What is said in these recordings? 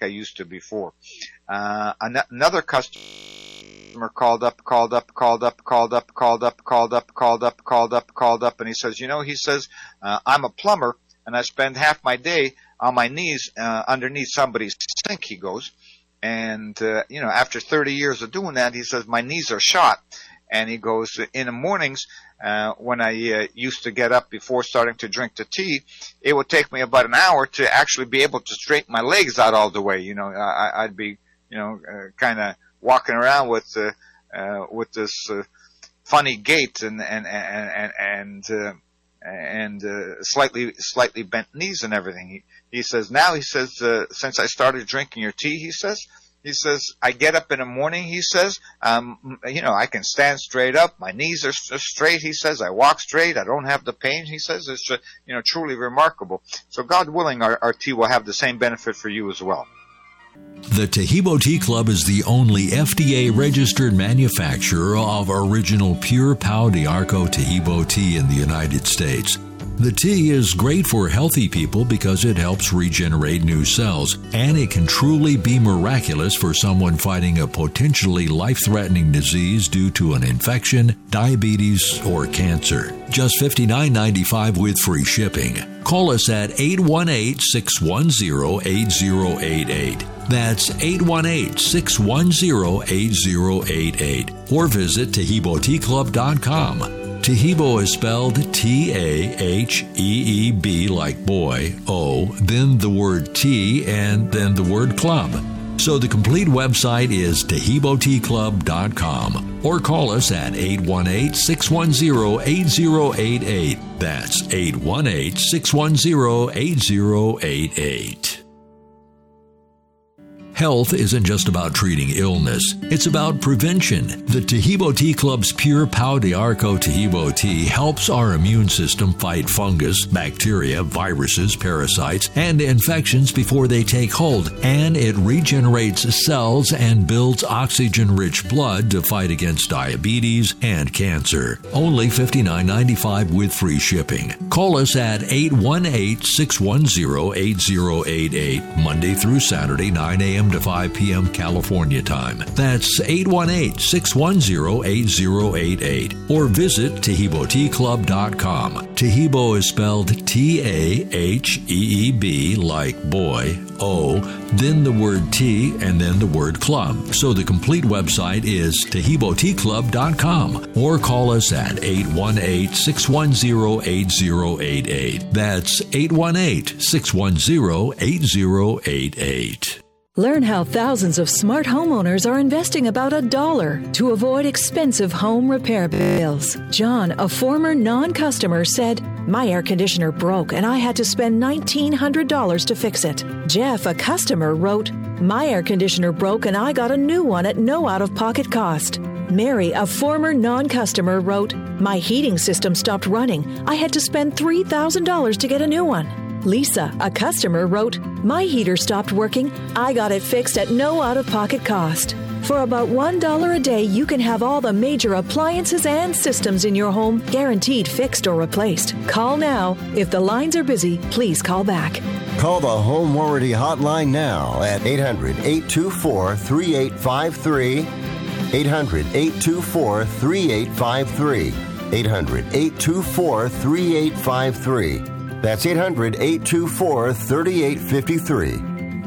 I used to before. Another customer called up, and he says, I'm a plumber, and I spend half my day on my knees underneath somebody's sink, he goes. And, after 30 years of doing that, he says, my knees are shot. And he goes, in the mornings, when I used to get up before starting to drink the tea, it would take me about an hour to actually be able to straighten my legs out all the way. I'd be, kind of walking around with this funny gait and slightly bent knees and everything. He says, since I started drinking your tea, he says, I get up in the morning, he says, I can stand straight up. My knees are straight, he says. I walk straight. I don't have the pain, he says. It's, truly remarkable. So God willing, our tea will have the same benefit for you as well. The Taheebo Tea Club is the only FDA-registered manufacturer of original pure Pau d'Arco Taheebo tea in the United States. The tea is great for healthy people because it helps regenerate new cells, and it can truly be miraculous for someone fighting a potentially life-threatening disease due to an infection, diabetes, or cancer. Just $59.95 with free shipping. Call us at 818-610-8088. That's 818-610-8088. Or visit TaheeboTeaClub.com. Taheebo is spelled T-A-H-E-E-B like boy, O, then the word tea, and then the word club. So the complete website is TaheeboTeaClub.com. Or call us at 818-610-8088. That's 818-610-8088. Health isn't just about treating illness. It's about prevention. The Taheebo Tea Club's pure Pau d'Arco Taheebo tea helps our immune system fight fungus, bacteria, viruses, parasites, and infections before they take hold, and it regenerates cells and builds oxygen-rich blood to fight against diabetes and cancer. Only $59.95 with free shipping. Call us at 818-610-8088, Monday through Saturday, 9 a.m. to 5 p.m. California time. That's 818-610-8088. Or visit TaheeboTeaClub.com. Taheebo is spelled T-A-H-E-E-B like boy, O, then the word tea, and then the word club. So the complete website is TaheeboTeaClub.com. Or call us at 818-610-8088. That's 818-610-8088. Learn how thousands of smart homeowners are investing about $1 to avoid expensive home repair bills. John, a former non-customer, said, "My air conditioner broke and I had to spend $1,900 to fix it." Jeff, a customer, wrote, "My air conditioner broke and I got a new one at no out-of-pocket cost." Mary, a former non-customer, wrote, "My heating system stopped running. I had to spend $3,000 to get a new one." Lisa, a customer, wrote, "My heater stopped working. I got it fixed at no out-of-pocket cost." For about $1 a day, you can have all the major appliances and systems in your home guaranteed fixed or replaced. Call now. If the lines are busy, please call back. Call the Home Warranty Hotline now at 800-824-3853. 800-824-3853. 800-824-3853. That's 800-824-3853.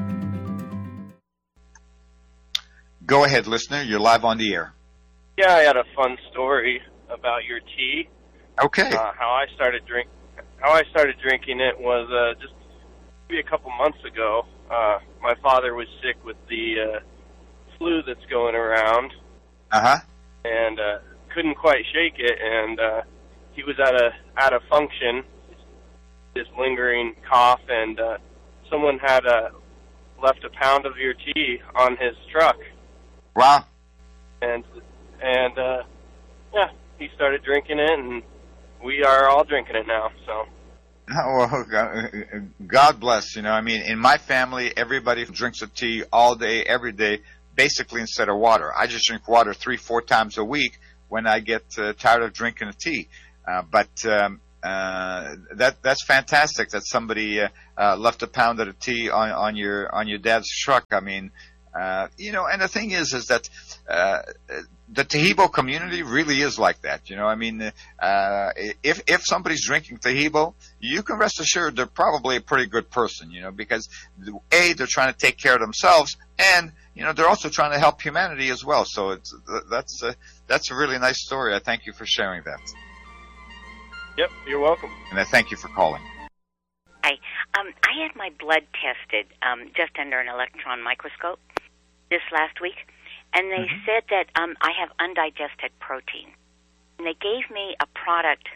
Go ahead, listener. You're live on the air. Yeah, I had a fun story about your tea. Okay. How I started drinking it was just maybe a couple months ago. My father was sick with the flu that's going around. Uh-huh. And couldn't quite shake it, and he was at a function, this lingering cough, and someone had left a pound of your tea on his truck. Wow. And yeah, he started drinking it, and we are all drinking it now, so. Well, God bless, I mean, in my family, everybody drinks a tea all day, every day, basically instead of water. I just drink water 3-4 times a week when I get tired of drinking a tea. But That's fantastic that somebody left a pound of tea on your dad's truck. I mean, and the thing is that the Taheebo community really is like that. I mean, if somebody's drinking Taheebo, you can rest assured they're probably a pretty good person. Because they're trying to take care of themselves, and they're also trying to help humanity as well. So that's a really nice story. I thank you for sharing that. Yep, you're welcome. And I thank you for calling. Hi. I had my blood tested just under an electron microscope this last week, and they said that I have undigested protein. And they gave me a product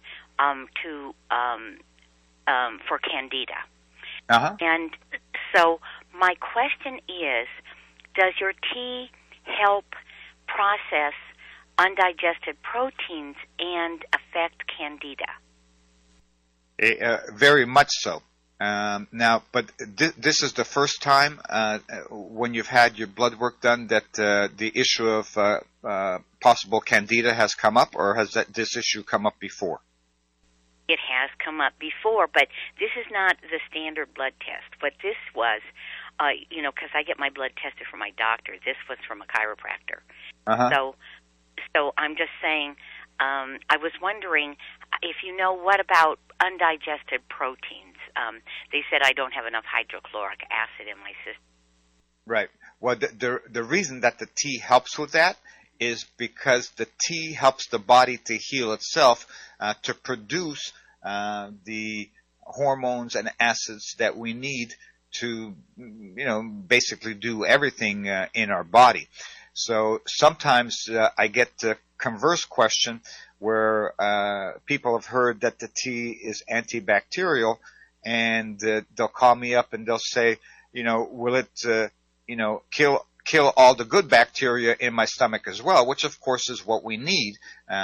for Candida. Uh-huh. And so my question is, does your tea help process undigested proteins and affect Candida? Very much so. Now, but this is the first time when you've had your blood work done that the issue of possible Candida has come up, or has this issue come up before? It has come up before, but this is not the standard blood test. What this was, because I get my blood tested from my doctor. This was from a chiropractor. Uh-huh. So I'm just saying, I was wondering if what about undigested proteins? They said I don't have enough hydrochloric acid in my system. Right. Well, the reason that the tea helps with that is because the tea helps the body to heal itself, to produce the hormones and acids that we need to, basically do everything in our body. So sometimes I get the converse question where people have heard that the tea is antibacterial, and they'll call me up and they'll say, will it, kill all the good bacteria in my stomach as well, which of course is what we need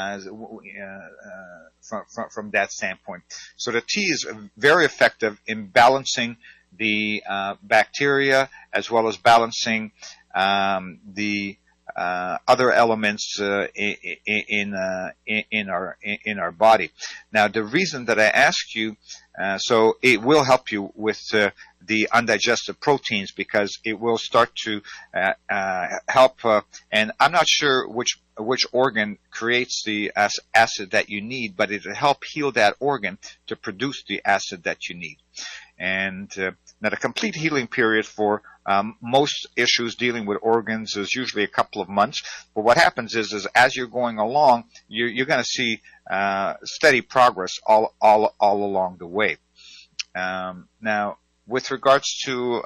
from that standpoint. So the tea is very effective in balancing the bacteria as well as balancing the other elements in our body. Now, the reason that I ask you, so it will help you with the undigested proteins, because it will start to help. And I'm not sure which organ creates the acid that you need, but it'll help heal that organ to produce the acid that you need. And now, the complete healing period for most issues dealing with organs is usually a couple of months. But what happens is as you're going along, you're going to see steady progress all along the way. Now, with regards to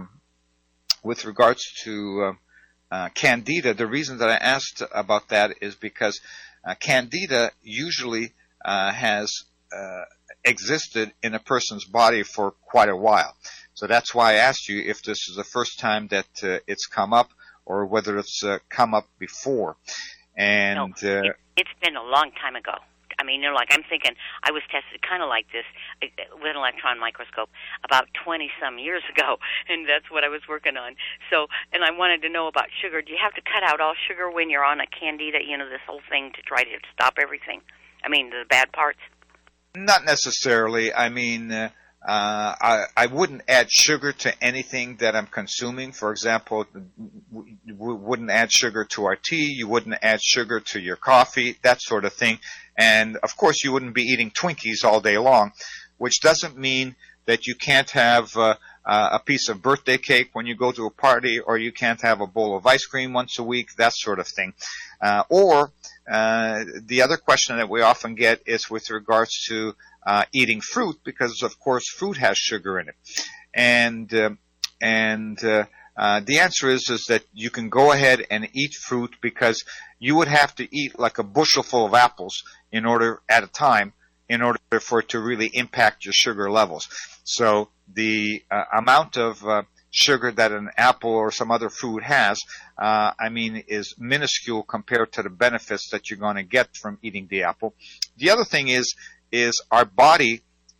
Candida, the reason that I asked about that is because Candida usually has existed in a person's body for quite a while. So that's why I asked you if this is the first time that it's come up, or whether it's come up before. And no, it's been a long time ago. I mean, I'm thinking I was tested kind of like this with an electron microscope about 20-some years ago, and that's what I was working on. So, and I wanted to know about sugar. Do you have to cut out all sugar when you're on a Candida, this whole thing to try to stop everything? I mean, the bad parts? Not necessarily. I mean, I wouldn't add sugar to anything that I'm consuming. For example, we wouldn't add sugar to our tea. You wouldn't add sugar to your coffee, that sort of thing. And, of course, you wouldn't be eating Twinkies all day long, which doesn't mean that you can't have a piece of birthday cake when you go to a party, or you can't have a bowl of ice cream once a week, that sort of thing. Or the other question that we often get is with regards to eating fruit, because of course fruit has sugar in it. And the answer is that you can go ahead and eat fruit, because you would have to eat like a bushel full of apples at a time in order for it to really impact your sugar levels. So the amount of sugar that an apple or some other fruit has, is minuscule compared to the benefits that you're going to get from eating the apple. The other thing is our body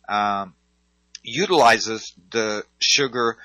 utilizes the sugar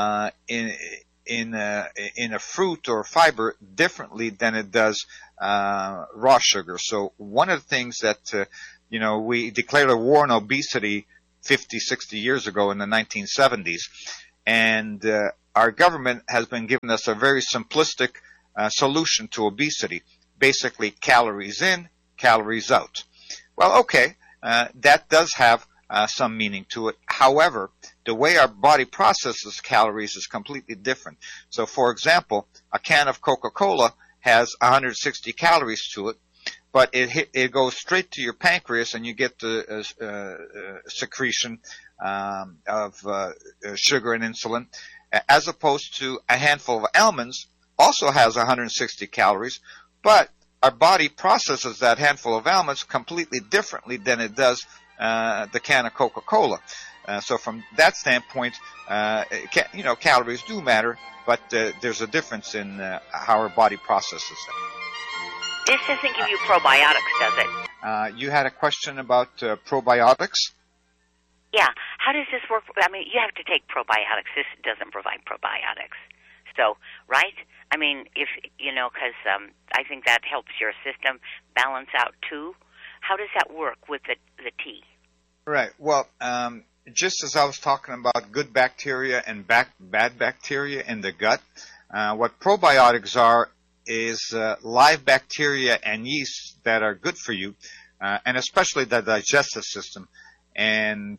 in a fruit or fiber differently than it does raw sugar. So one of the things that we declared a war on obesity 50, 60 years ago in the 1970s. And our government has been giving us a very simplistic solution to obesity. Basically, calories in, calories out. Well, okay, that does have some meaning to it. However, the way our body processes calories is completely different. So, for example, a can of Coca-Cola has 160 calories to it, but it goes straight to your pancreas, and you get the secretion of sugar and insulin, as opposed to a handful of almonds also has 160 calories, but our body processes that handful of almonds completely differently than it does the can of Coca-Cola. So from that standpoint, calories do matter, but there's a difference in how our body processes them. This doesn't give you probiotics, does it? You had a question about probiotics? Yeah. How does this work? I mean, you have to take probiotics. This doesn't provide probiotics. So, right? I mean, because I think that helps your system balance out too. How does that work with the tea? Right. Well, just as I was talking about good bacteria and bad bacteria in the gut, what probiotics are is live bacteria and yeast that are good for you, and especially the digestive system. And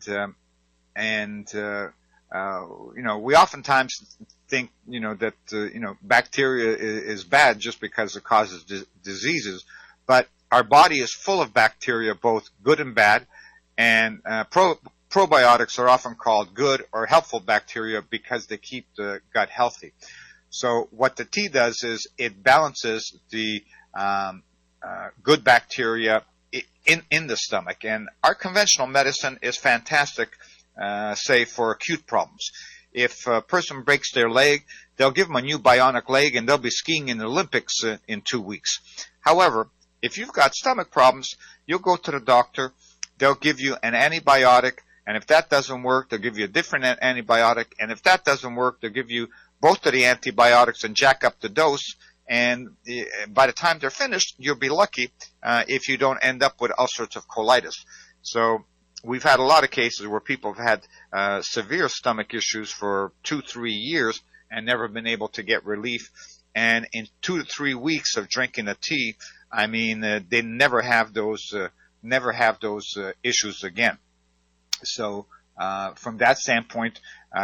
we oftentimes think, that, bacteria is bad just because it causes diseases, but our body is full of bacteria, both good and bad, and probiotics are often called good or helpful bacteria because they keep the gut healthy. So what the tea does is it balances the good bacteria in the stomach. And our conventional medicine is fantastic, say, for acute problems. If a person breaks their leg, they'll give them a new bionic leg and they'll be skiing in the Olympics in 2 weeks. However, if you've got stomach problems, you'll go to the doctor, they'll give you an antibiotic, and if that doesn't work, they'll give you a different antibiotic, and if that doesn't work, they'll give you both of the antibiotics and jack up the dose, and by the time they're finished, you'll be lucky if you don't end up with all sorts of colitis. So we've had a lot of cases where people have had severe stomach issues for 2-3 years and never been able to get relief. And in 2 to 3 weeks of drinking a tea, I mean, they never have those issues again. So from that standpoint,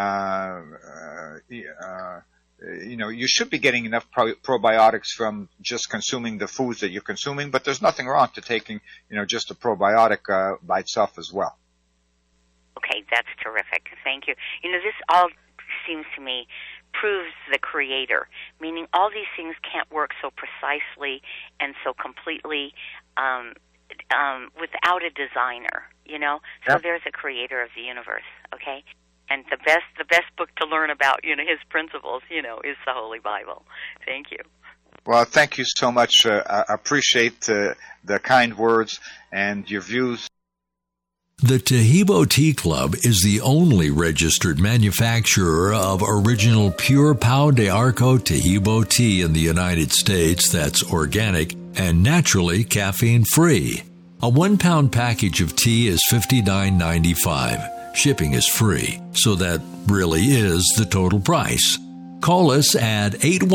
you should be getting enough probiotics from just consuming the foods that you're consuming, but there's nothing wrong to taking, just a probiotic by itself as well. Okay, that's terrific. Thank you. This all seems to me proves the creator, meaning all these things can't work so precisely and so completely without a designer, So Yep. There's a creator of the universe, okay? And the best book to learn about, his principles, is the Holy Bible. Thank you. Well, thank you so much. I appreciate the kind words and your views. The Taheebo Tea Club is the only registered manufacturer of original pure Pau de Arco Taheebo tea in the United States that's organic and naturally caffeine-free. A 1 pound package of tea is $59.95. Shipping is free, so that really is the total price. Call us at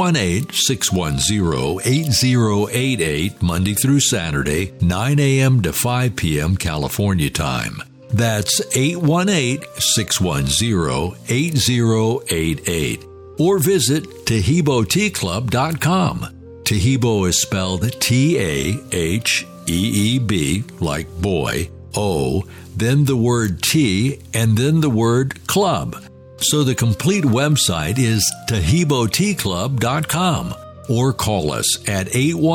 818-610-8088 Monday through Saturday, 9 a.m. to 5 p.m. California time. That's 818-610-8088. Or visit TaheeboTeaClub.com. Taheebo is spelled T-A-H-E-E-B, like boy, O, then the word tea, and then the word club. So the complete website is TaheeboTeaClub.com, or call us at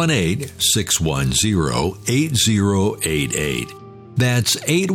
818-610-8088. That's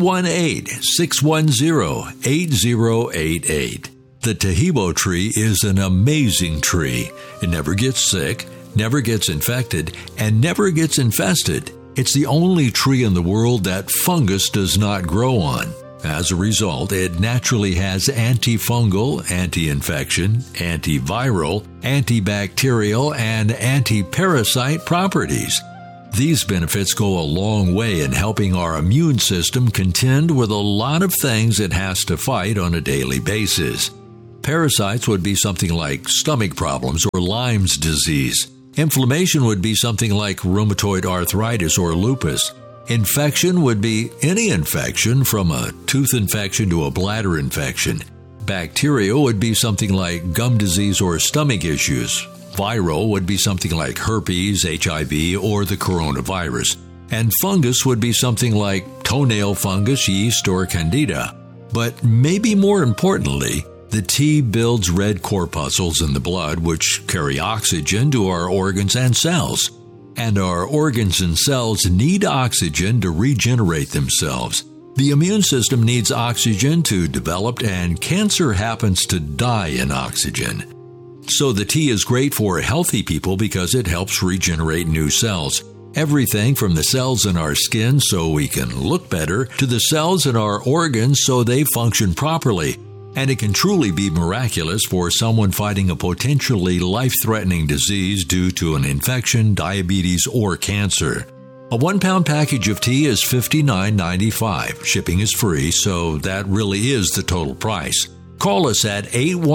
818-610-8088. The Taheebo tree is an amazing tree. It never gets sick, never gets infected, and never gets infested. It's the only tree in the world that fungus does not grow on. As a result, it naturally has antifungal, anti-infection, antiviral, antibacterial, and anti-parasite properties. These benefits go a long way in helping our immune system contend with a lot of things it has to fight on a daily basis. Parasites would be something like stomach problems or Lyme's disease. Inflammation would be something like rheumatoid arthritis or lupus. Infection would be any infection from a tooth infection to a bladder infection. Bacteria would be something like gum disease or stomach issues. Viral would be something like herpes, HIV, or the coronavirus. And fungus would be something like toenail fungus, yeast, or candida. But maybe more importantly, the tea builds red corpuscles in the blood which carry oxygen to our organs and cells. And our organs and cells need oxygen to regenerate themselves. The immune system needs oxygen to develop, and cancer happens to die in oxygen. So the tea is great for healthy people because it helps regenerate new cells. Everything from the cells in our skin so we can look better to the cells in our organs so they function properly. And it can truly be miraculous for someone fighting a potentially life-threatening disease due to an infection, diabetes, or cancer. A 1-pound package of tea is $59.95. Shipping is free, so that really is the total price. Call us at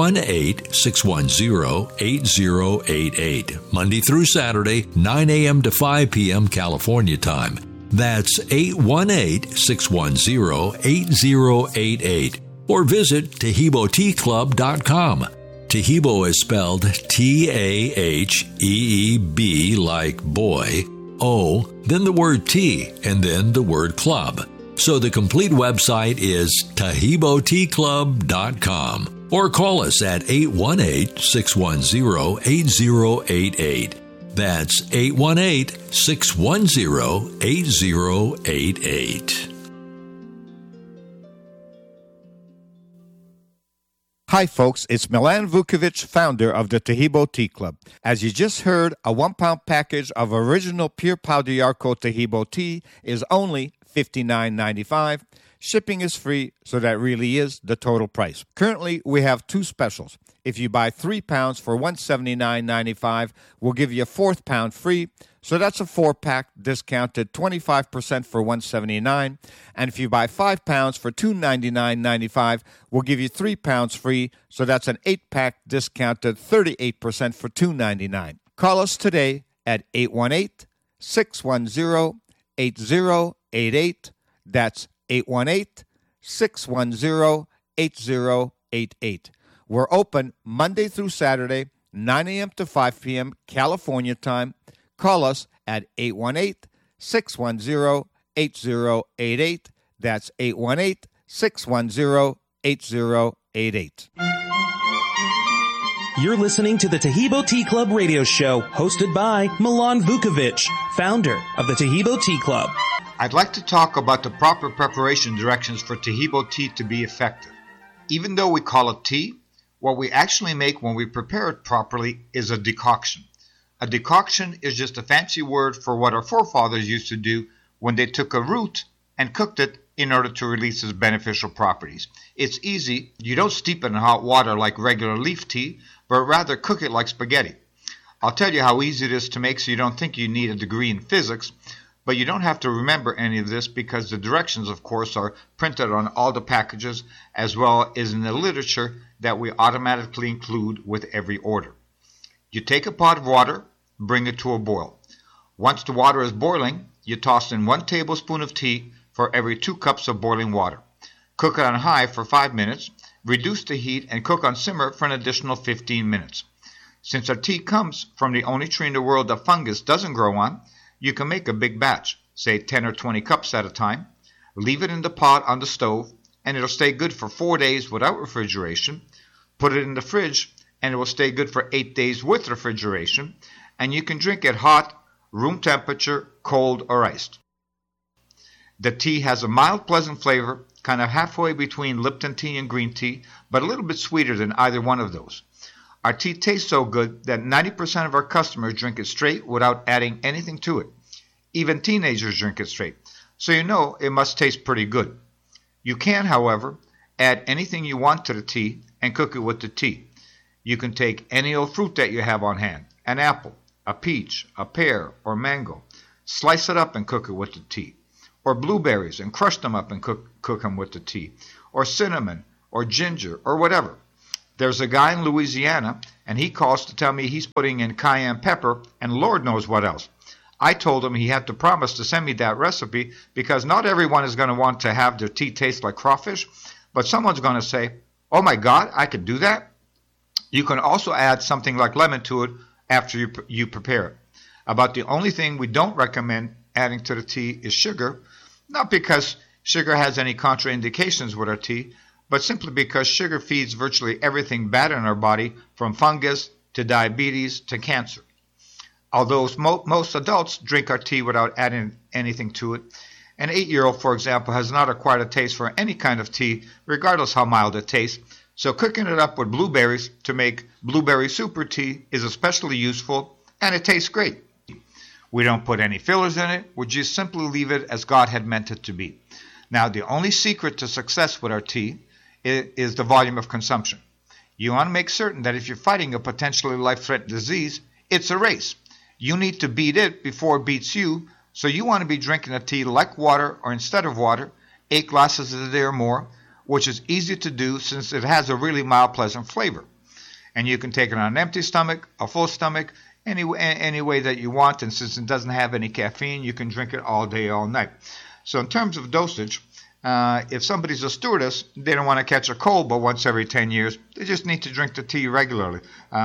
818-610-8088, Monday through Saturday, 9 a.m. to 5 p.m. California time. That's 818-610-8088. Or visit TaheeboTeaClub.com. Taheebo is spelled T-A-H-E-E-B like boy, O, then the word tea, and then the word club. So the complete website is TaheeboTeaClub.com. Or call us at 818-610-8088. That's 818-610-8088. Hi folks, it's Milan Vukovic, founder of the Taheebo Tea Club. As you just heard, a 1-pound package of original Pure Pau d'Arco Taheebo tea is only $59.95. Shipping is free, so that really is the total price. Currently, we have 2 specials. If you buy 3 pounds for $179.95, we'll give you a 4th pound free. So that's a 4-pack discounted 25% for $179. And if you buy 5 pounds for $299.95, we'll give you 3 pounds free. So that's an 8-pack discounted 38% for $299. Call us today at 818-610-8088. That's 818-610-8088. We're open Monday through Saturday, 9 a.m. to 5 p.m. California time. Call us at 818-610-8088. That's 818-610-8088. You're listening to the Taheebo Tea Club radio show, hosted by Milan Vukovic, founder of the Taheebo Tea Club. I'd like to talk about the proper preparation directions for Taheebo tea to be effective. Even though we call it tea, what we actually make when we prepare it properly is a decoction. A decoction is just a fancy word for what our forefathers used to do when they took a root and cooked it in order to release its beneficial properties. It's easy. You don't steep it in hot water like regular leaf tea, but rather cook it like spaghetti. I'll tell you how easy it is to make so you don't think you need a degree in physics, but you don't have to remember any of this because the directions, of course, are printed on all the packages as well as in the literature that we automatically include with every order. You take a pot of water, bring it to a boil. Once the water is boiling, you toss in 1 tablespoon of tea for every 2 cups of boiling water. Cook it on high for 5 minutes, reduce the heat, and cook on simmer for an additional 15 minutes. Since our tea comes from the only tree in the world that fungus doesn't grow on, you can make a big batch, say 10 or 20 cups at a time. Leave it in the pot on the stove, and it'll stay good for 4 days without refrigeration. Put it in the fridge, and it will stay good for 8 days with refrigeration, and you can drink it hot, room temperature, cold, or iced. The tea has a mild, pleasant flavor, kind of halfway between Lipton tea and green tea, but a little bit sweeter than either one of those. Our tea tastes so good that 90% of our customers drink it straight without adding anything to it. Even teenagers drink it straight, so you know it must taste pretty good. You can, however, add anything you want to the tea and cook it with the tea. You can take any old fruit that you have on hand, an apple, a peach, a pear, or mango. Slice it up and cook it with the tea. Or blueberries and crush them up and cook them with the tea. Or cinnamon or ginger or whatever. There's a guy in Louisiana, and he calls to tell me he's putting in cayenne pepper and Lord knows what else. I told him he had to promise to send me that recipe because not everyone is going to want to have their tea taste like crawfish, but someone's going to say, oh my God, I could do that? You can also add something like lemon to it after you prepare it. About the only thing we don't recommend adding to the tea is sugar, not because sugar has any contraindications with our tea, but simply because sugar feeds virtually everything bad in our body, from fungus to diabetes to cancer. Although most adults drink our tea without adding anything to it, an 8-year-old, for example, has not acquired a taste for any kind of tea, regardless how mild it tastes. So cooking it up with blueberries to make blueberry super tea is especially useful, and it tastes great. We don't put any fillers in it. We just simply leave it as God had meant it to be. Now, the only secret to success with our tea is the volume of consumption. You want to make certain that if you're fighting a potentially life-threatening disease, it's a race. You need to beat it before it beats you, so you want to be drinking a tea like water or instead of water, 8 glasses a day or more, which is easy to do since it has a really mild, pleasant flavor. And you can take it on an empty stomach, a full stomach, any way that you want, and since it doesn't have any caffeine, you can drink it all day, all night. So in terms of dosage, if somebody's a stewardess, they don't want to catch a cold but once every 10 years. They just need to drink the tea regularly,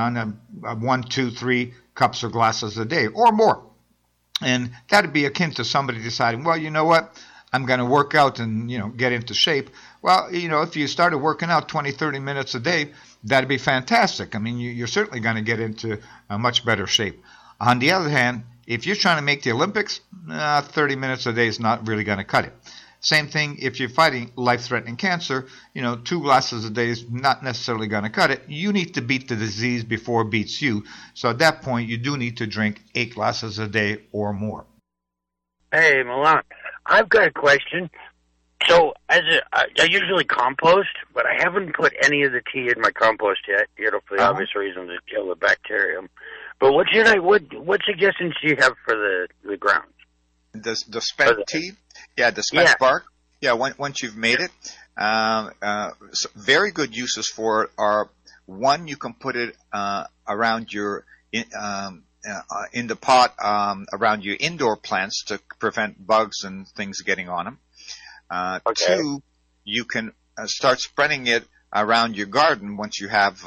1, 2, 3 cups or glasses a day or more. And that would be akin to somebody deciding, well, you know what, I'm going to work out and, get into shape. Well, if you started working out 20, 30 minutes a day, that'd be fantastic. I mean, you're certainly going to get into a much better shape. On the other hand, if you're trying to make the Olympics, 30 minutes a day is not really going to cut it. Same thing if you're fighting life-threatening cancer, 2 glasses a day is not necessarily going to cut it. You need to beat the disease before it beats you. So at that point, you do need to drink 8 glasses a day or more. Hey, Milan, I've got a question. So I usually compost, but I haven't put any of the tea in my compost yet, for the obvious reason to kill the bacterium. But what suggestions do you have for the ground? The spent tea? Yeah, the spent bark. Yeah, once you've made it. So very good uses for it are, one, you can put it around your in the pot around your indoor plants to prevent bugs and things getting on them. Okay. 2, you can start spreading it around your garden once you have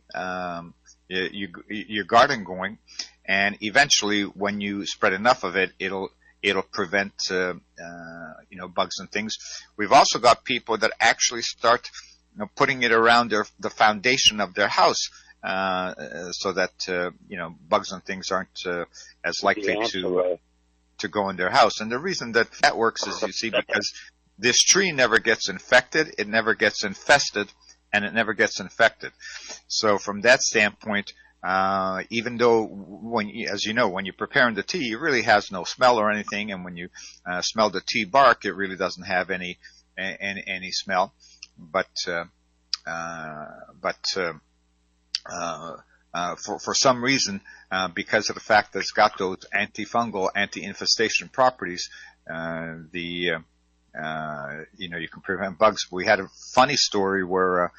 your garden going, and eventually, when you spread enough of it, it'll prevent bugs and things. We've also got people that actually start putting it around the foundation of their house, so that bugs and things aren't as likely to go in their house. And the reason that works is, you see, because this tree never gets infected, it never gets infested, and it never gets infected. So from that standpoint, even though as you know, when you're preparing the tea, it really has no smell or anything, and when you smell the tea bark, it really doesn't have any smell. But for some reason, because of the fact that it's got those antifungal, anti-infestation properties, you can prevent bugs. We had a funny story where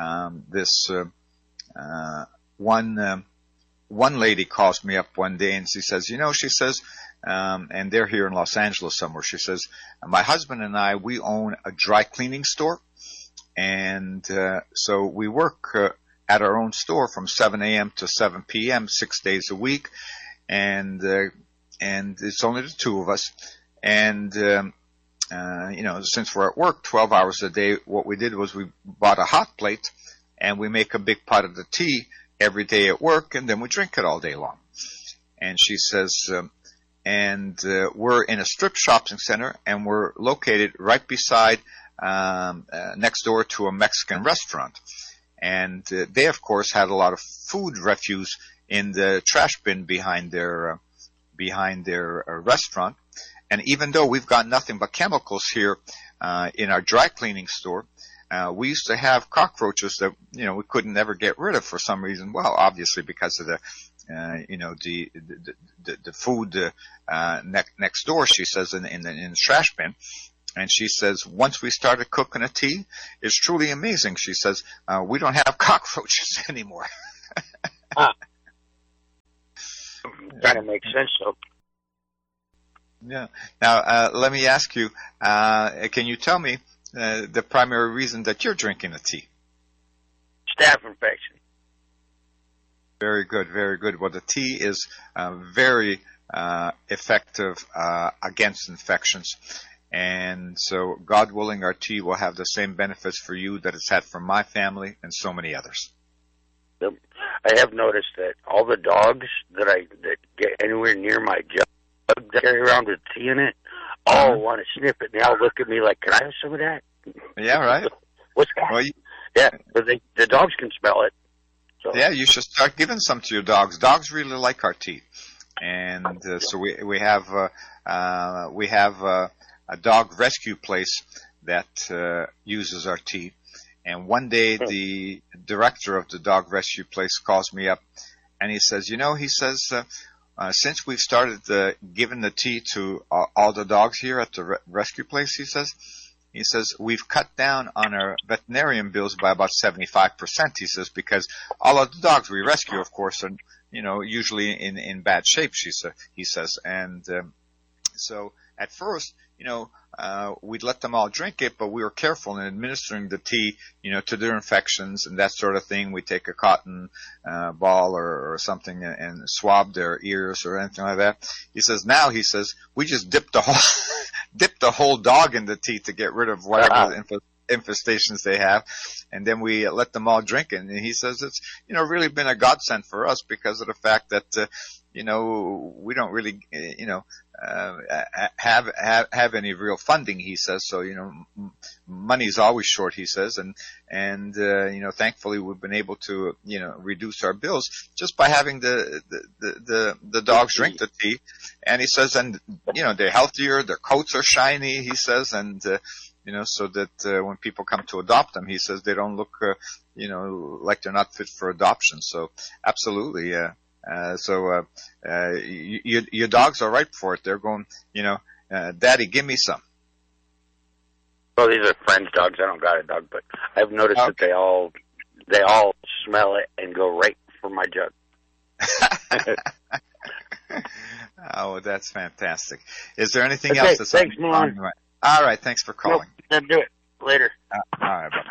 one lady calls me up one day and she says, and they're here in Los Angeles somewhere. She says, my husband and I, we own a dry cleaning store, and so we work at our own store from 7 a.m. to 7 p.m. 6 days a week, and it's only the two of us, and since we're at work 12 hours a day, what we did was we bought a hot plate, and we make a big pot of the tea every day at work, and then we drink it all day long. And she says, we're in a strip shopping center, and we're located right beside, next door to a Mexican restaurant. And they, of course, had a lot of food refuse in the trash bin behind their restaurant. And even though we've got nothing but chemicals here in our dry cleaning store, we used to have cockroaches that we couldn't ever get rid of for some reason. Well, obviously because of the the food next door, she says, in the trash bin. And she says, once we started cooking a tea, it's truly amazing. She says, we don't have cockroaches anymore. Kind of makes sense, though. Yeah. Now, let me ask you, can you tell me the primary reason that you're drinking the tea? Staph infection. Very good, very good. Well, the tea is very effective against infections. And so, God willing, our tea will have the same benefits for you that it's had for my family and so many others. I have noticed that all the dogs that get anywhere near my jug that carry around with tea in it all want to sniff it. And they all look at me like, can I have some of that? Yeah, right. What's that? Well, yeah, but the dogs can smell it. So. Yeah, you should start giving some to your dogs. Dogs really like our tea. And so we have a dog rescue place that uses our tea. And one day the director of the dog rescue place calls me up and he says, since we've started giving the tea to all the dogs here at the rescue place, he says, we've cut down on our veterinarian bills by about 75%, he says, because all of the dogs we rescue, of course, are, usually in bad shape, he says. And so at first, we'd let them all drink it, but we were careful in administering the tea, to their infections and that sort of thing. We take a cotton ball or something and swab their ears or anything like that. He says, we just dip the whole dog in the tea to get rid of whatever infestations they have, and then we let them all drink it. And he says it's really been a godsend for us because of the fact that we don't really have any real funding, he says. So money's always short, he says, and thankfully we've been able to reduce our bills just by having the dogs drink the tea. And he says, and they're healthier, their coats are shiny, he says, and so that when people come to adopt them, he says they don't look like they're not fit for adoption. So absolutely, your dogs are ripe for it. They're going, Daddy, give me some. Well, these are friends' dogs. I don't got a dog, but I've noticed that they all smell it and go right for my jug. Oh, that's fantastic. Is there anything else that's thanks, Milan. All right, thanks for calling. Nope, do it later. All right, bye.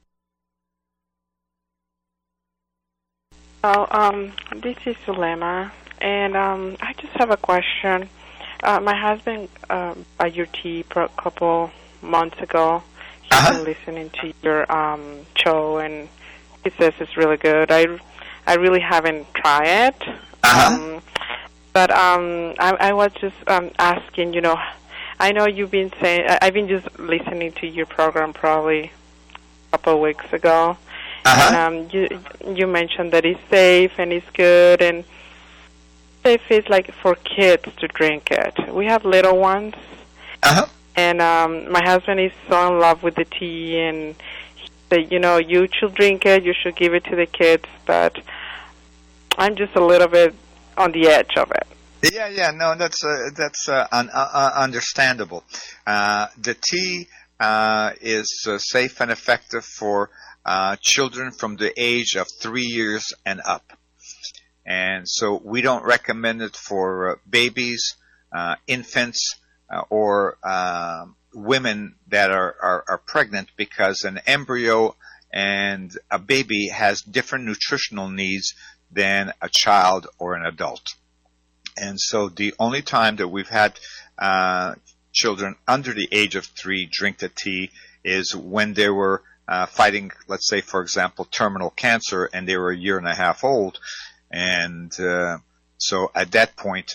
This is Sulema, and I just have a question. My husband bought your tea a couple months ago. He's been listening to your show, and he says it's really good. I really haven't tried it, but I was just asking, I know you've been saying, I've been just listening to your program probably a couple of weeks ago. And you mentioned that it's safe and it's good, and safe is like for kids to drink it. We have little ones, and my husband is so in love with the tea, and he said, you should drink it, you should give it to the kids, but I'm just a little bit on the edge of it. Yeah, no, that's understandable. The tea is safe and effective for children from the age of 3 years and up. And so we don't recommend it for babies, infants, or women that are pregnant, because an embryo and a baby has different nutritional needs than a child or an adult. And so the only time that we've had children under the age of 3 drink the tea is when they were fighting, let's say, for example, terminal cancer, and they were 1.5 years old. And so at that point,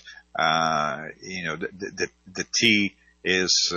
the tea is,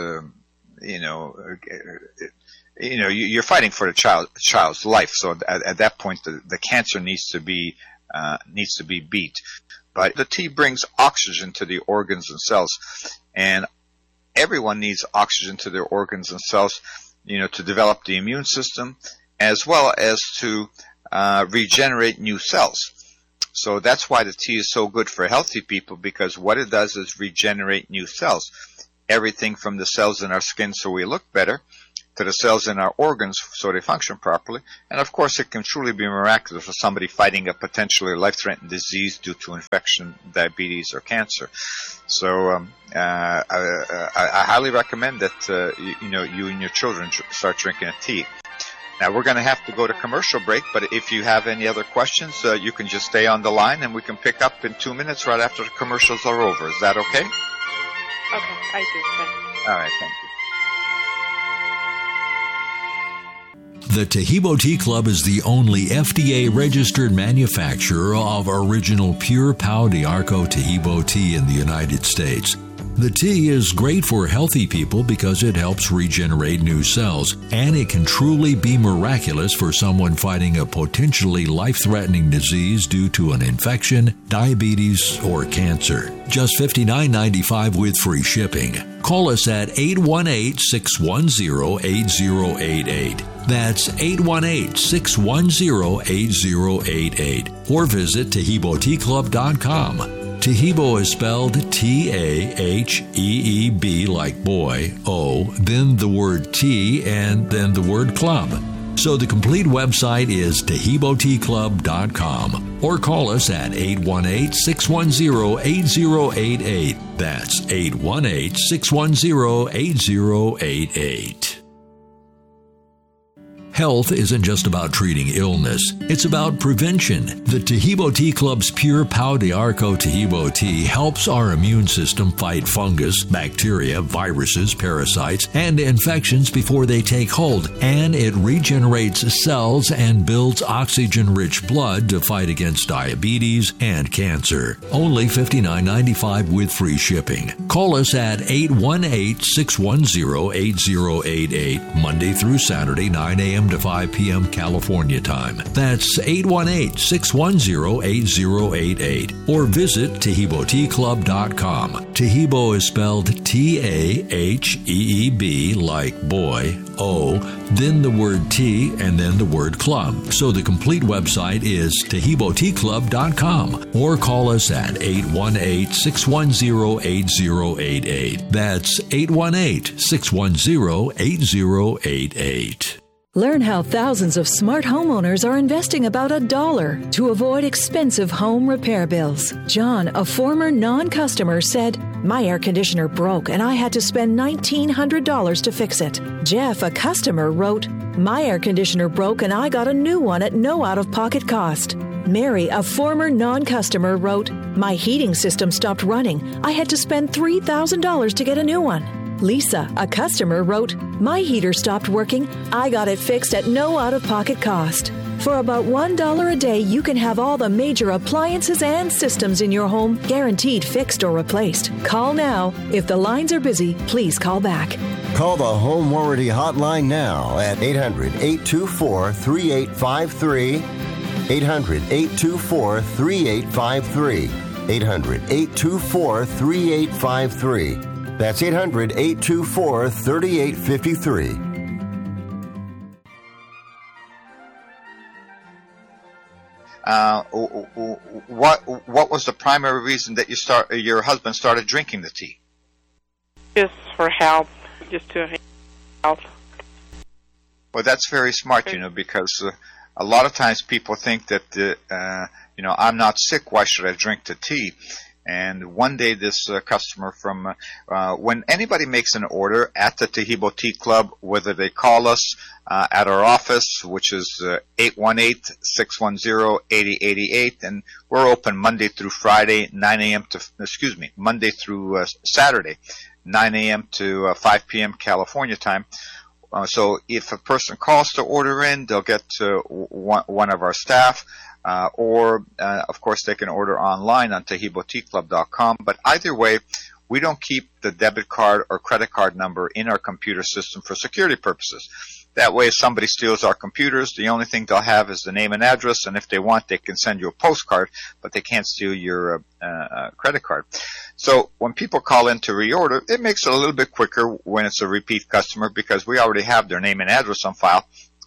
you're fighting for the child's life. So at that point, the cancer needs to be beat. But the tea brings oxygen to the organs and cells, and everyone needs oxygen to their organs and cells, to develop the immune system, as well as to regenerate new cells. So that's why the tea is so good for healthy people, because what it does is regenerate new cells. Everything from the cells in our skin so we look better, to the cells in our organs so they function properly. And of course, it can truly be miraculous for somebody fighting a potentially life-threatening disease due to infection, diabetes, or cancer. So I highly recommend that you and your children start drinking a tea. Now, we're going to have to go to commercial break, but if you have any other questions, you can just stay on the line, and we can pick up in 2 minutes right after the commercials are over. Is that okay? Okay, I do. Thanks. All right, thank you. The Taheebo Tea Club is the only FDA-registered manufacturer of original pure Pau d'Arco Taheebo tea in the United States. The tea is great for healthy people because it helps regenerate new cells, and it can truly be miraculous for someone fighting a potentially life-threatening disease due to an infection, diabetes, or cancer. Just $59.95 with free shipping. Call us at 818-610-8088. That's 818-610-8088. Or visit TaheeboTeaClub.com. Taheebo is spelled T-A-H-E-E-B like boy, O, then the word tea, and then the word club. So the complete website is TaheeboTeaClub.com. Or call us at 818-610-8088. That's 818-610-8088. Health isn't just about treating illness, it's about prevention. The Taheebo Tea Club's pure Pau d'Arco Taheebo tea helps our immune system fight fungus, bacteria, viruses, parasites, and infections before they take hold, and it regenerates cells and builds oxygen-rich blood to fight against diabetes and cancer. Only $59.95 with free shipping. Call us at 818-610-8088, Monday through Saturday, 9 a.m. to 5 p.m. California time. That's 818-610-8088. Or visit TaheeboTeaClub.com. Taheebo is spelled T-A-H-E-E-B like boy, O, then the word tea, and then the word club. So the complete website is TaheeboTeaClub.com. Or call us at 818-610-8088. That's 818-610-8088. Learn how thousands of smart homeowners are investing about $1 to avoid expensive home repair bills. John, a former non-customer, said, "My air conditioner broke and I had to spend $1,900 to fix it." Jeff, a customer, wrote, "My air conditioner broke and I got a new one at no out-of-pocket cost." Mary, a former non-customer, wrote, "My heating system stopped running. I had to spend $3,000 to get a new one." Lisa, a customer, wrote, "My heater stopped working. I got it fixed at no out-of-pocket cost." For about $1 a day, you can have all the major appliances and systems in your home guaranteed fixed or replaced. Call now. If the lines are busy, please call back. Call the Home Warranty Hotline now at 800-824-3853. 800-824-3853. 800-824-3853. That's 800-824-3853. What was the primary reason that your husband started drinking the tea? Just for health, just to health. Well, that's very smart, because a lot of times people think that, I'm not sick, why should I drink the tea? And one day this customer from, when anybody makes an order at the Taheebo Tea Club, whether they call us at our office, which is 818-610-8088, and we're open Monday through Friday, Monday through Saturday, 9 a.m. to 5 p.m. California time. So if a person calls to order in, they'll get one of our staff. Of course, they can order online on TaheeboTeaClub.com. But either way, we don't keep the debit card or credit card number in our computer system for security purposes. That way, if somebody steals our computers, the only thing they'll have is the name and address, and if they want, they can send you a postcard, but they can't steal your credit card. So when people call in to reorder, it makes it a little bit quicker when it's a repeat customer because we already have their name and address on file.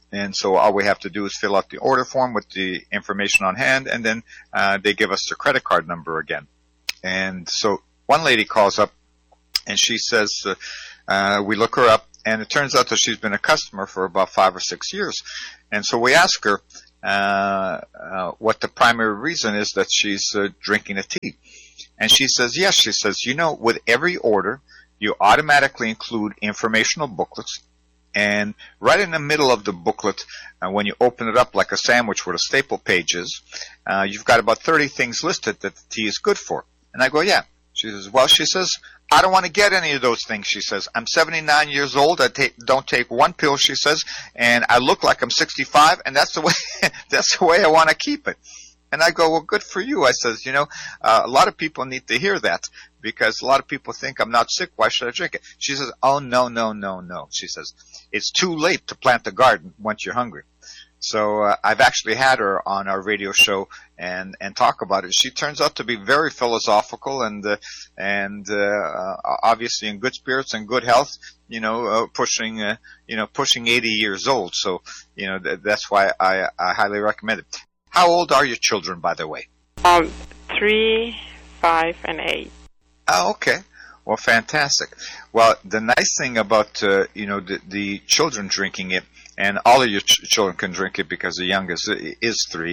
And so all we have to do is fill out the order form with the information on hand, and then they give us their credit card number again. And so one lady calls up, and she says, we look her up, and it turns out that she's been a customer for about 5 or 6 years. And so we ask her what the primary reason is that she's drinking a tea. And she says, yes. She says, with every order, you automatically include informational booklets. And right in the middle of the booklet, when you open it up like a sandwich where the staple page is, you've got about 30 things listed that the tea is good for. And I go, yeah. She says, well, she says, I don't want to get any of those things, she says. I'm 79 years old. I don't take one pill, she says, and I look like I'm 65, and that's the way I want to keep it. And I go, well, good for you. I says, a lot of people need to hear that, because a lot of people think I'm not sick. Why should I drink it? She says, oh, no. She says, it's too late to plant a garden once you're hungry. So I've actually had her on our radio show and talk about it. She turns out to be very philosophical and obviously in good spirits and good health. Pushing 80 years old. So that's why I highly recommend it. How old are your children, by the way? 3, 5, and 8. Oh, okay. Well, fantastic. Well, the nice thing about the children drinking it, and all of your children can drink it because the youngest is 3,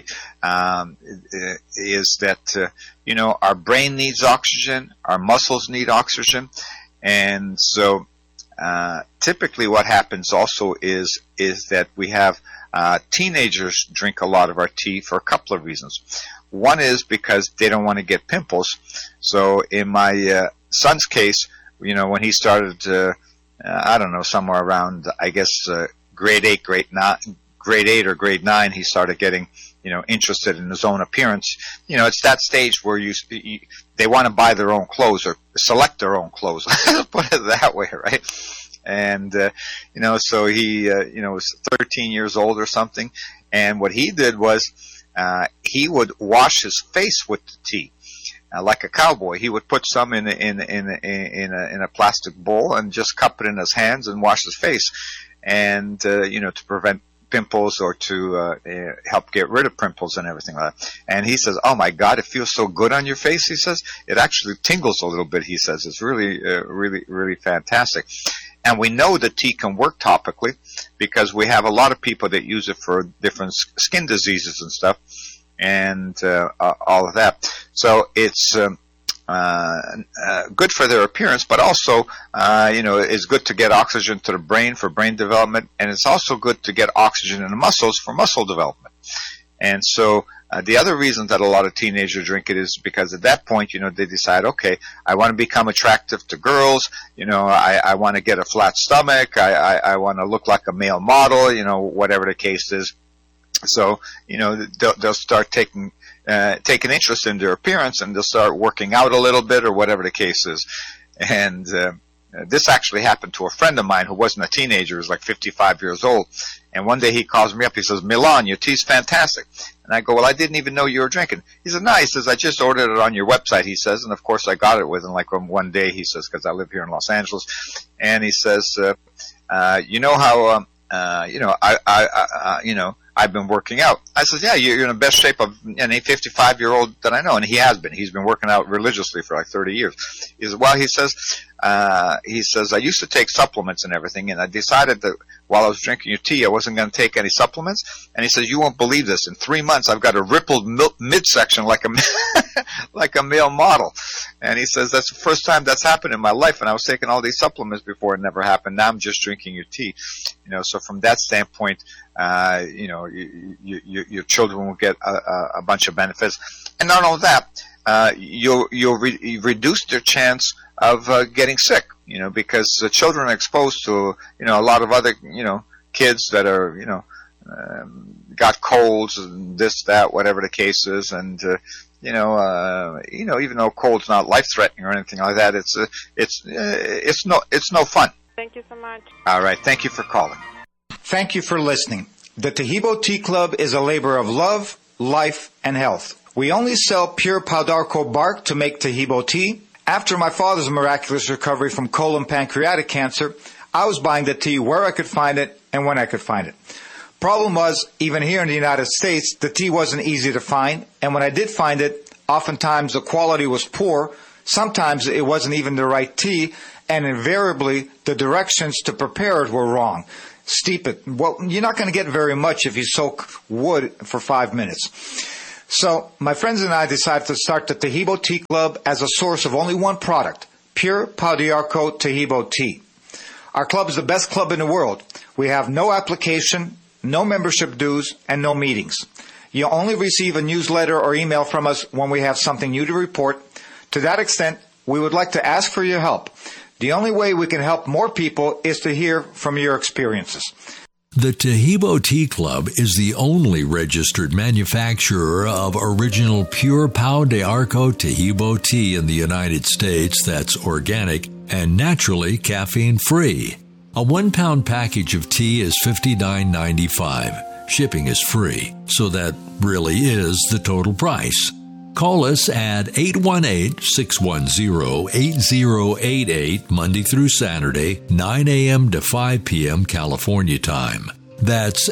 is that our brain needs oxygen, our muscles need oxygen, and so typically what happens also is that we have teenagers drink a lot of our tea for a couple of reasons. One is because they don't want to get pimples. So in my son's case, when he started, somewhere around, I guess, grade 8 or grade 9, he started getting, interested in his own appearance. It's that stage where they want to buy their own clothes or select their own clothes. Put it that way, right? And, so he, was 13 years old or something. And what he did was, he would wash his face with the tea. Like a cowboy, he would put some in a plastic bowl and just cup it in his hands and wash his face, and to prevent pimples or to help get rid of pimples and everything like that. And he says, "Oh my God, it feels so good on your face." He says, "It actually tingles a little bit." He says, "It's really, really fantastic." And we know that tea can work topically because we have a lot of people that use it for different skin diseases and stuff. And all of that. So it's good for their appearance, but also, it's good to get oxygen to the brain for brain development, and it's also good to get oxygen in the muscles for muscle development. And so the other reason that a lot of teenagers drink it is because at that point, they decide, okay, I want to become attractive to girls, I want to get a flat stomach, I want to look like a male model, whatever the case is. So, they'll start taking interest in their appearance, and they'll start working out a little bit or whatever the case is. And this actually happened to a friend of mine who wasn't a teenager, he was like 55 years old. And one day he calls me up, he says, "Milan, your tea's fantastic." And I go, "Well, I didn't even know you were drinking." He said, "No," he says, "I just ordered it on your website," he says. And of course I got it within like one day, he says, because I live here in Los Angeles. And he says, I've been working out. I said, "Yeah, you're in the best shape of any 55-year-old that I know." And he has been. He's been working out religiously for like 30 years. He says, "Well," he says, "I used to take supplements and everything, and I decided that while I was drinking your tea, I wasn't going to take any supplements." And he says, "You won't believe this. In 3 months, I've got a rippled midsection like a male model." And he says, "That's the first time that's happened in my life, and I was taking all these supplements before it never happened. Now I'm just drinking your tea." So from that standpoint, your children will get a bunch of benefits. And not only that, you'll reduce their chance of getting sick, because the children are exposed to, a lot of other, kids that are, got colds and this, that, whatever the case is. And, even though cold's not life-threatening or anything like that, it's no fun. Thank you so much. All right. Thank you for calling. Thank you for listening. The Taheebo Tea Club is a labor of love, life, and health. We only sell pure pau d'arco bark to make Taheebo tea. After my father's miraculous recovery from colon pancreatic cancer, I was buying the tea where I could find it and when I could find it. problem was, even here in the United States, the tea wasn't easy to find. And when I did find it, oftentimes the quality was poor. Sometimes it wasn't even the right tea. And invariably, the directions to prepare it were wrong. Steep it. Well, you're not going to get very much if you soak wood for 5 minutes. So my friends and I decided to start the Tahibo Tea Club as a source of only one product, pure Pau d'Arco Tahibo tea. Our club is the best club in the world. We have no application, no membership dues, and no meetings. You only receive a newsletter or email from us when we have something new to report. To that extent, we would like to ask for your help. The only way we can help more people is to hear from your experiences. The Tahibo Tea Club is the only registered manufacturer of original pure Pau d'Arco Tahibo tea in the United States that's organic and naturally caffeine-free. A 1-pound package of tea is $59.95. Shipping is free, so that really is the total price. Call us at 818-610-8088 Monday through Saturday, 9 a.m. to 5 p.m. California time. That's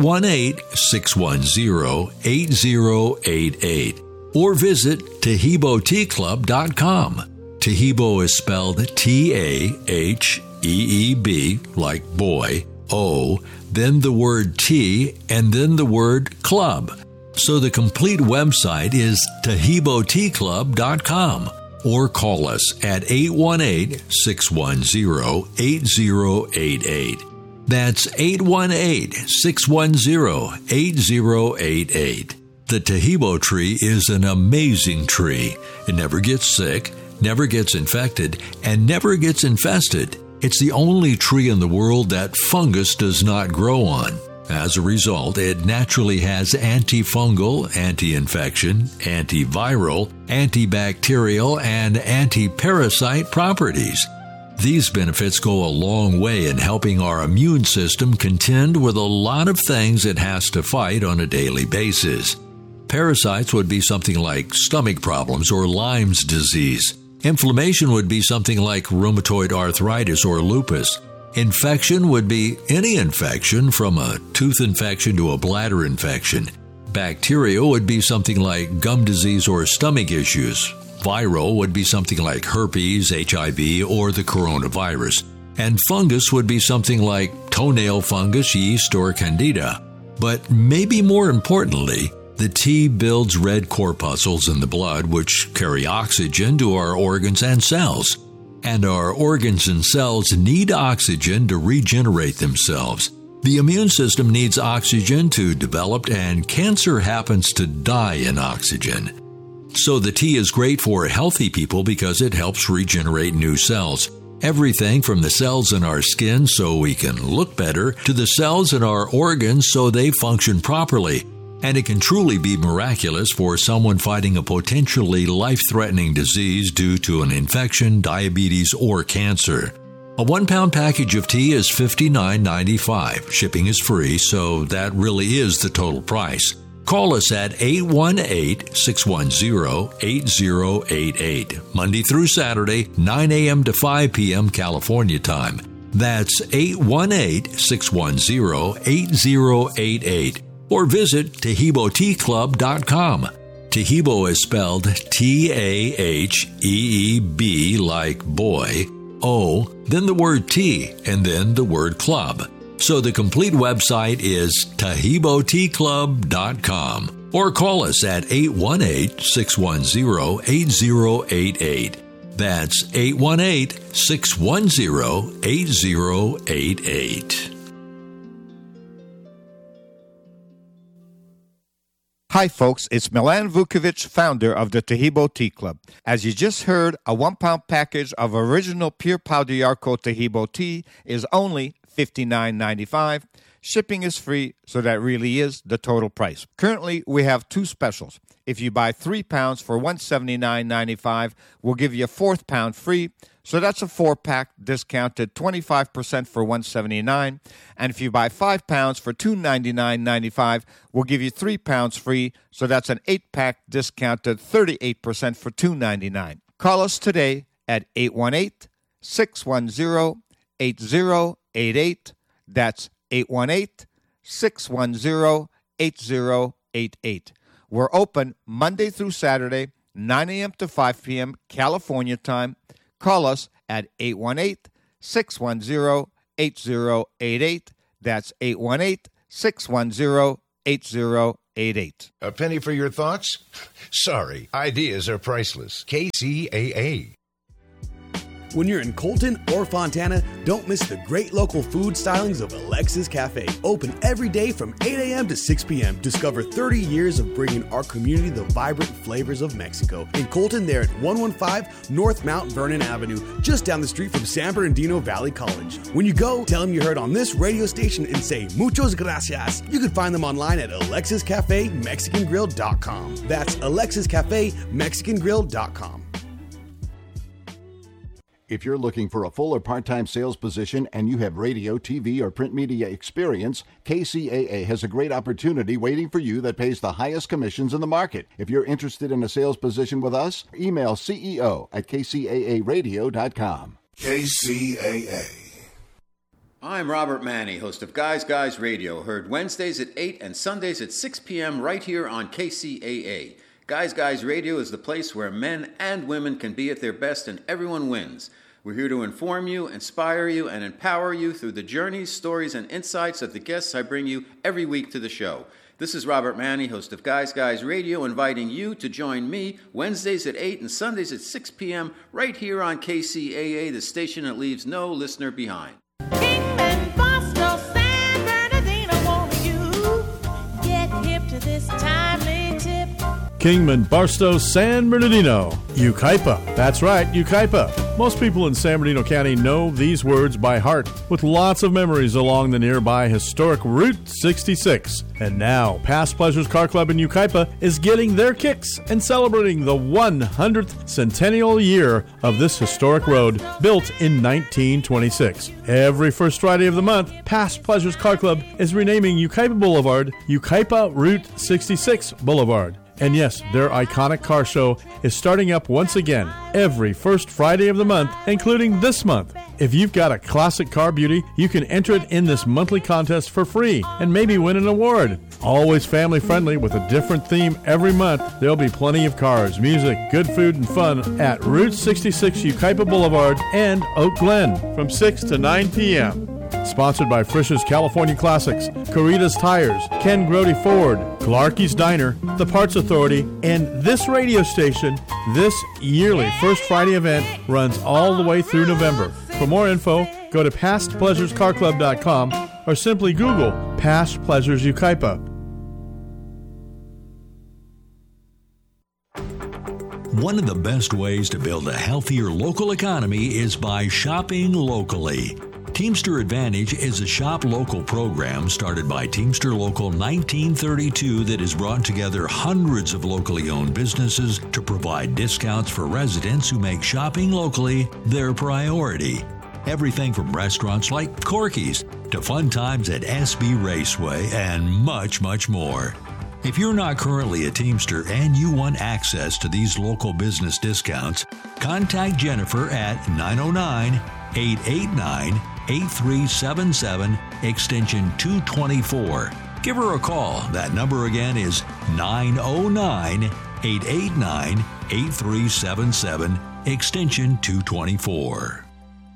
818-610-8088. Or visit TahiboTeaClub.com. Tahibo is spelled T-A-H-E-E-B, like boy, O, then the word tea, and then the word club. So the complete website is TahiboTeaClub.com, or call us at 818-610-8088. That's 818-610-8088. The Tahibo tree is an amazing tree. It never gets sick, never gets infected, and never gets infested. It's the only tree in the world that fungus does not grow on. As a result, it naturally has antifungal, anti-infection, antiviral, antibacterial, and anti-parasite properties. These benefits go a long way in helping our immune system contend with a lot of things it has to fight on a daily basis. Parasites would be something like stomach problems or Lyme's disease. Inflammation would be something like rheumatoid arthritis or lupus. Infection would be any infection from a tooth infection to a bladder infection. Bacteria would be something like gum disease or stomach issues. Viral would be something like herpes, HIV, or the coronavirus. And fungus would be something like toenail fungus, yeast, or candida. But maybe more importantly, the tea builds red corpuscles in the blood which carry oxygen to our organs and cells. And our organs and cells need oxygen to regenerate themselves. The immune system needs oxygen to develop, and cancer happens to die in oxygen. So the tea is great for healthy people because it helps regenerate new cells. Everything from the cells in our skin so we can look better to the cells in our organs so they function properly. And it can truly be miraculous for someone fighting a potentially life-threatening disease due to an infection, diabetes, or cancer. A 1-pound package of tea is $59.95. Shipping is free, so that really is the total price. Call us at 818-610-8088, Monday through Saturday, 9 a.m. to 5 p.m. California time. That's 818-610-8088. Or visit TahiboTeaClub.com. Tahibo is spelled T-A-H-E-E-B, like boy, O, then the word tea, and then the word club. So the complete website is TahiboTeaClub.com. Or call us at 818-610-8088. That's 818-610-8088. Hi, folks. It's Milan Vukovic, founder of the Tahibo Tea Club. As you just heard, a 1-pound package of original pure Pau d'Arco Tahibo tea is only $59.95. Shipping is free, so that really is the total price. Currently, we have 2 specials. If you buy 3 pounds for $179.95, we'll give you a 4th pound free. So that's a 4-pack discounted 25% for $179. And if you buy 5 pounds for $299.95, we'll give you 3 pounds free. So that's an 8-pack discounted 38% for $299. Call us today at 818-610-8088. That's 818 888-610-8088. We're open Monday through Saturday, 9 a.m. to 5 p.m. California time. Call us at 818-610-8088. That's 818-610-8088. A penny for your thoughts? Sorry, ideas are priceless. KCAA. When you're in Colton or Fontana, don't miss the great local food stylings of Alexis Cafe. Open every day from 8 a.m. to 6 p.m. Discover 30 years of bringing our community the vibrant flavors of Mexico. In Colton, they're at 115 North Mount Vernon Avenue, just down the street from San Bernardino Valley College. When you go, tell them you heard on this radio station and say muchos gracias. You can find them online at AlexisCafeMexicanGrill.com. That's AlexisCafeMexicanGrill.com. If you're looking for a full or part-time sales position and you have radio, TV, or print media experience, KCAA has a great opportunity waiting for you that pays the highest commissions in the market. If you're interested in a sales position with us, email CEO@kcaaradio.com. KCAA. I'm Robert Manny, host of Guys Radio, heard Wednesdays at 8 and Sundays at 6 p.m. right here on KCAA. Guys Radio is the place where men and women can be at their best and everyone wins. We're here to inform you, inspire you, and empower you through the journeys, stories, and insights of the guests I bring you every week to the show. This is Robert Manny, host of Guys Radio, inviting you to join me Wednesdays at 8 and Sundays at 6 p.m. right here on KCAA, the station that leaves no listener behind. Kingman, Boston, San Bernardino, won't you get hip to this timely tip? Kingman, Barstow, San Bernardino, Yucaipa. That's right, Yucaipa. Most people in San Bernardino County know these words by heart, with lots of memories along the nearby historic Route 66. And now, Past Pleasures Car Club in Yucaipa is getting their kicks and celebrating the 100th centennial year of this historic road, built in 1926. Every first Friday of the month, Past Pleasures Car Club is renaming Yucaipa Boulevard Yucaipa Route 66 Boulevard. And yes, their iconic car show is starting up once again every first Friday of the month, including this month. If you've got a classic car beauty, you can enter it in this monthly contest for free and maybe win an award. Always family friendly with a different theme every month. There'll be plenty of cars, music, good food, and fun at Route 66 Yucaipa Boulevard and Oak Glen from 6 to 9 p.m. Sponsored by Frisch's California Classics, Corridas Tires, Ken Grody Ford, Clarky's Diner, The Parts Authority, and this radio station. This yearly First Friday event runs all the way through November. For more info, go to PastPleasuresCarClub.com or simply Google Past Pleasures Yucaipa. One of the best ways to build a healthier local economy is by shopping locally. Teamster Advantage is a shop local program started by Teamster Local 1932 that has brought together hundreds of locally owned businesses to provide discounts for residents who make shopping locally their priority. Everything from restaurants like Corky's to fun times at SB Raceway and much, much more. If you're not currently a Teamster and you want access to these local business discounts, contact Jennifer at 909-889-8377, extension 224. Give her a call. That number again is 909-889-8377, extension 224.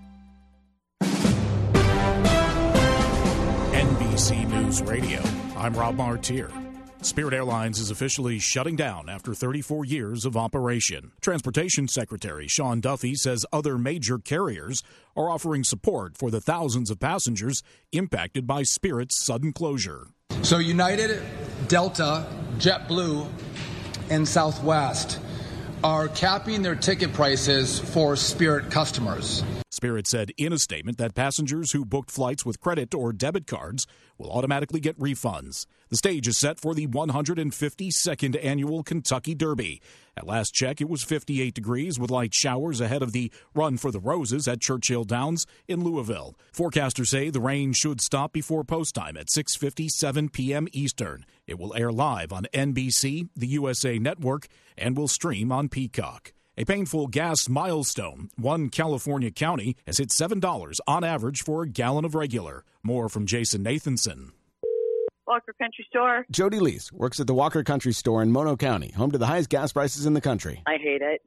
NBC News Radio. I'm Rob Martier. Spirit Airlines is officially shutting down after 34 years of operation. Transportation Secretary Sean Duffy says other major carriers are offering support for the thousands of passengers impacted by Spirit's sudden closure. So United, Delta, JetBlue, and Southwest are capping their ticket prices for Spirit customers. Spirit said in a statement that passengers who booked flights with credit or debit cards will automatically get refunds. The stage is set for the 152nd annual Kentucky Derby. At last check, it was 58 degrees with light showers ahead of the Run for the Roses at Churchill Downs in Louisville. Forecasters say the rain should stop before post time at 6:57 p.m. Eastern. It will air live on NBC, the USA Network, and will stream on Peacock. A painful gas milestone. One California county has hit $7 on average for a gallon of regular. More from Jason Nathanson. Walker Country Store. Jody Leese works at the Walker Country Store in Mono County, home to the highest gas prices in the country. I hate it.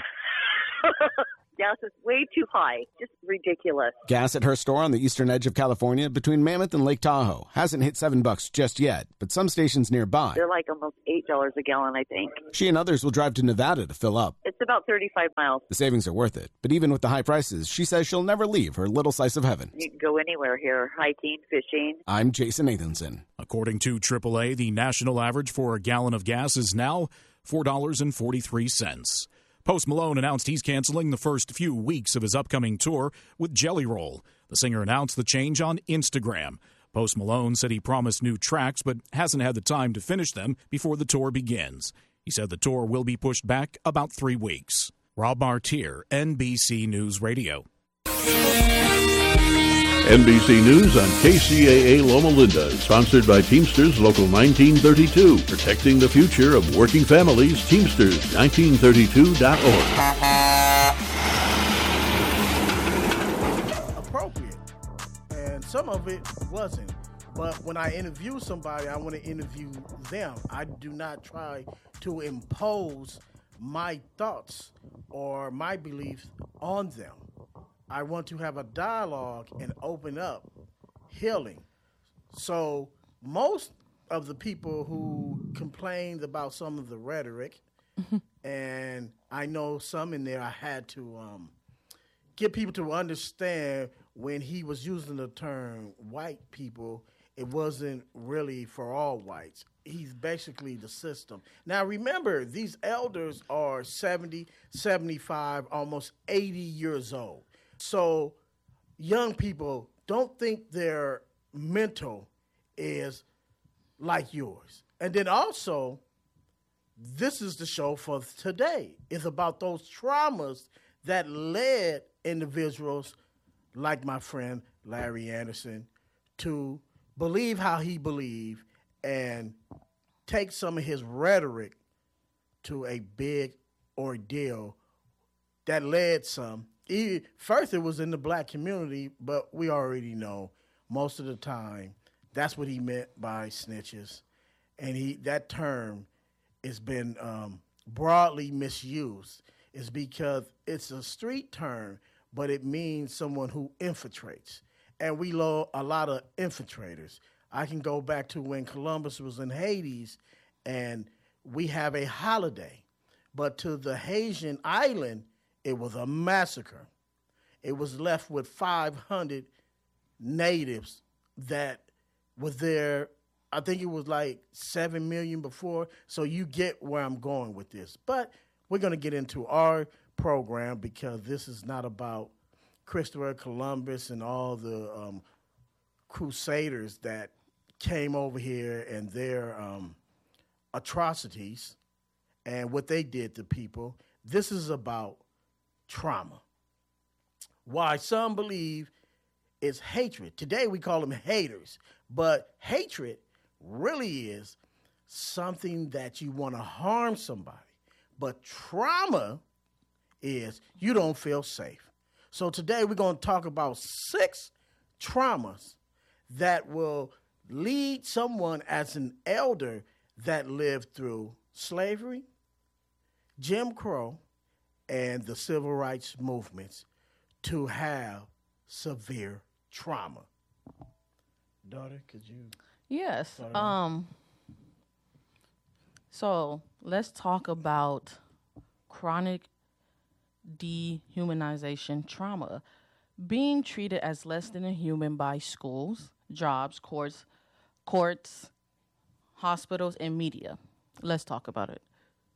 Gas is way too high. Just ridiculous. Gas at her store on the eastern edge of California between Mammoth and Lake Tahoe hasn't hit $7 just yet, but some stations nearby. They're like almost $8 a gallon, I think. She and others will drive to Nevada to fill up. It's about 35 miles. The savings are worth it, but even with the high prices, she says she'll never leave her little slice of heaven. You can go anywhere here, hiking, fishing. I'm Jason Nathanson. According to AAA, the national average for a gallon of gas is now $4.43. Post Malone announced he's canceling the first few weeks of his upcoming tour with Jelly Roll. The singer announced the change on Instagram. Post Malone said he promised new tracks but hasn't had the time to finish them before the tour begins. He said the tour will be pushed back about 3 weeks. Rob Martier, NBC News Radio. NBC News on KCAA Loma Linda, sponsored by Teamsters Local 1932, protecting the future of working families. Teamsters1932.org. Appropriate, and some of it wasn't. But when I interview somebody, I want to interview them. I do not try to impose my thoughts or my beliefs on them. I want to have a dialogue and open up healing. So most of the people who complained about some of the rhetoric, and I know some in there I had to get people to understand when he was using the term white people, it wasn't really for all whites. He's basically the system. Now, remember, these elders are 70, 75, almost 80 years old. So young people don't think their mental is like yours. And then also, this is the show for today. It's about those traumas that led individuals like my friend Larry Anderson to believe how he believed and take some of his rhetoric to a big ordeal that led some. First, it was in the black community, but we already know most of the time that's what he meant by snitches. And that term has been broadly misused. It's because it's a street term, but it means someone who infiltrates. And we know a lot of infiltrators. I can go back to when Columbus was in Hades, and we have a holiday. But to the Haitian island, it was a massacre. It was left with 500 natives that were there. I think it was like 7 million before. So you get where I'm going with this. But we're going to get into our program because this is not about Christopher Columbus and all the crusaders that came over here and their atrocities and what they did to people. This is about trauma. Why some believe it's hatred. Today we call them haters, but hatred really is something that you want to harm somebody. But trauma is you don't feel safe. So today we're going to talk about 6 traumas that will lead someone as an elder that lived through slavery, Jim Crow, and the civil rights movements to have severe trauma. Daughter, could you? Yes. So let's talk about chronic dehumanization trauma. Being treated as less than a human by schools, jobs, courts, hospitals, and media. Let's talk about it.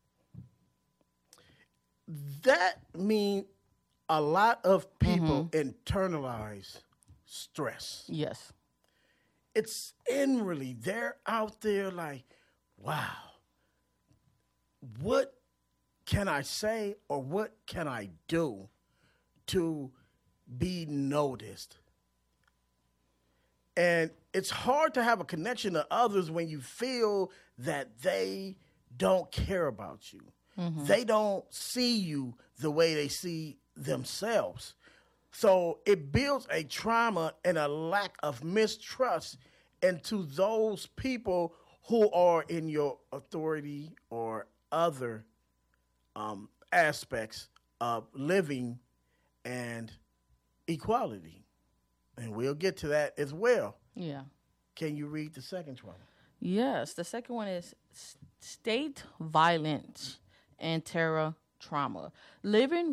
That means a lot of people internalize stress. Yes. It's inwardly, they're out there like, wow, what can I say or what can I do to be noticed? And it's hard to have a connection to others when you feel that they don't care about you. Mm-hmm. They don't see you the way they see themselves. So it builds a trauma and a lack of mistrust and to those people who are in your authority or other aspects of living and equality. And we'll get to that as well. Yeah. Can you read the second one? Yes. The second one is state violence and terror trauma. Living